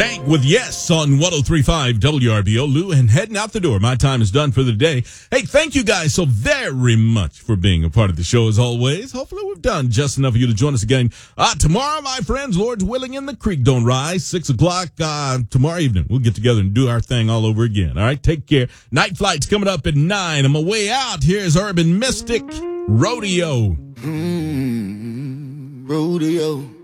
Tank with Yes on 103.5 WRBO. Lou, and heading out the door. My time is done for the day. Hey, thank you guys so very much for being a part of the show as always. Hopefully we've done just enough for you to join us again tomorrow, my friends. Lord's willing and the creek don't rise. 6 o'clock tomorrow evening. We'll get together and do our thing all over again. All right, take care. Night flight's coming up at 9. On my way out, here's Urban Mystic Rodeo. Rodeo.